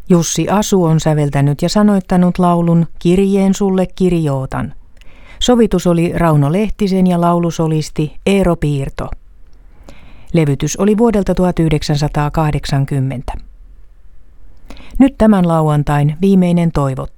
Jussi Asu on säveltänyt ja sanoittanut laulun Kirjeen sulle kirjootan. Sovitus oli Rauno Lehtisen ja laulusolisti Eero Piirto. Levytys oli vuodelta 1980. Nyt tämän lauantain viimeinen toivottu.